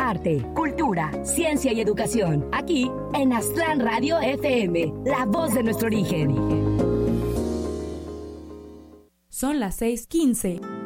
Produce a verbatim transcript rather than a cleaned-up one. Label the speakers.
Speaker 1: arte, cultura, ciencia y educación. Aquí en Aztlán Radio F M, la voz de nuestro origen.
Speaker 2: Son las seis quince.